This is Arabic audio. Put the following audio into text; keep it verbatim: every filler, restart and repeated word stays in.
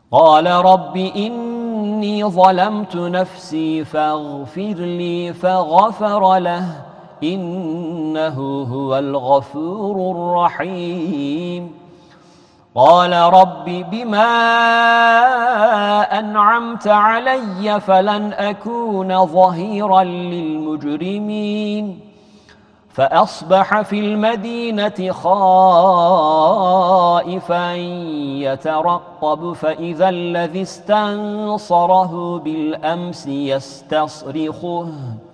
قال رب إني ظلمت نفسي فاغفر لي فغفر له إنه هو الغفور الرحيم. قال رب بما أنعمت علي فلن أكون ظهيرا للمجرمين. فأصبح في المدينة خائفا يترقب فإذا الذي استنصره بالأمس يستصرخه